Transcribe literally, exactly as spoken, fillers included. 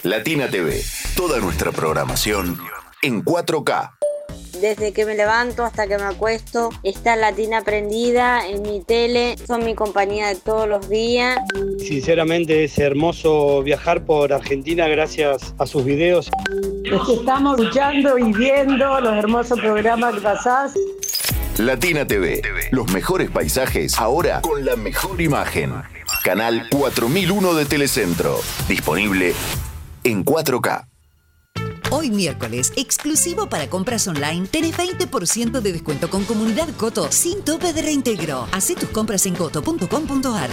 Latina T V, toda nuestra programación en cuatro K. Desde que me levanto hasta que me acuesto, está Latina prendida en mi tele, son mi compañía de todos los días. Sinceramente es hermoso viajar por Argentina gracias a sus videos. Los que estamos escuchando y viendo los hermosos programas que pasás. Latina T V, los mejores paisajes, ahora con la mejor imagen. Canal cuatro mil uno de Telecentro, disponible en cuatro K. Hoy miércoles, exclusivo para compras online, tenés veinte por ciento de descuento con Comunidad Coto sin tope de reintegro. Hacé tus compras en coto punto com punto ar.